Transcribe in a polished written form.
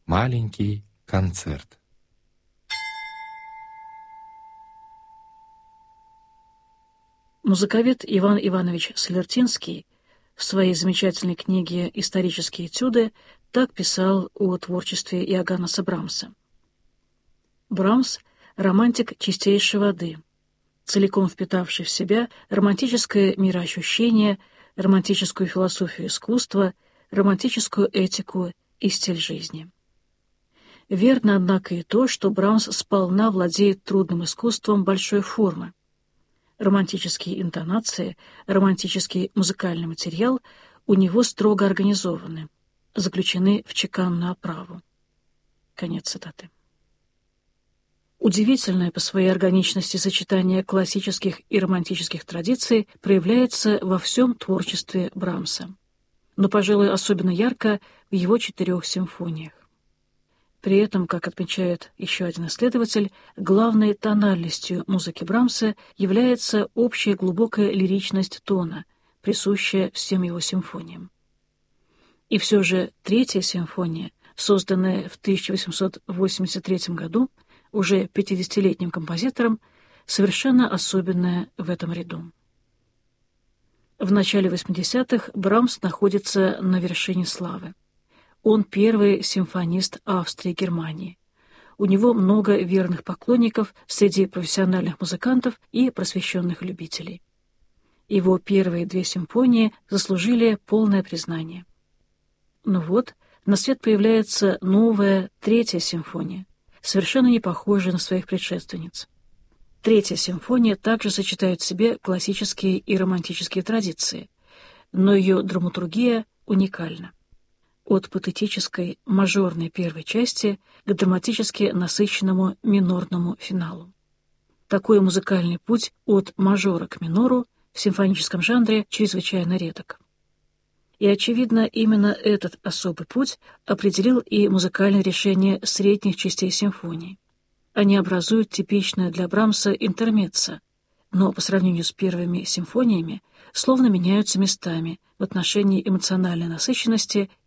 Маленький концерт. Музыковед Иван Иванович Слертинский в своей замечательной книге «Исторические этюды» так писал о творчестве Иоганнеса Брамса. Брамс — романтик чистейшей воды, целиком впитавший в себя романтическое мироощущение, романтическую философию искусства, романтическую этику и стиль жизни. Верно, однако, и то, что Брамс сполна владеет трудным искусством большой формы. Романтические интонации, романтический музыкальный материал у него строго организованы, заключены в чеканную оправу. Конец цитаты. Удивительное по своей органичности сочетание классических и романтических традиций проявляется во всем творчестве Брамса, но, пожалуй, особенно ярко в его 4 симфониях. При этом, как отмечает еще один исследователь, главной тональностью музыки Брамса является общая глубокая лиричность тона, присущая всем его симфониям. И все же 3-я симфония, созданная в 1883 году, уже 50-летним композитором, совершенно особенная в этом ряду. В начале 80-х Брамс находится на вершине славы. Он первый симфонист Австрии и Германии. У него много верных поклонников среди профессиональных музыкантов и просвещенных любителей. Его первые 2 симфонии заслужили полное признание. Но вот на свет появляется новая 3-я симфония, совершенно не похожая на своих предшественниц. 3-я симфония также сочетает в себе классические и романтические традиции, но ее драматургия уникальна. От патетической мажорной первой части к драматически насыщенному минорному финалу. Такой музыкальный путь от мажора к минору в симфоническом жанре чрезвычайно редок. И, очевидно, именно этот особый путь определил и музыкальное решение средних частей симфонии. Они образуют типичное для Брамса интермеццо, но по сравнению с первыми симфониями словно меняются местами в отношении эмоциональной насыщенности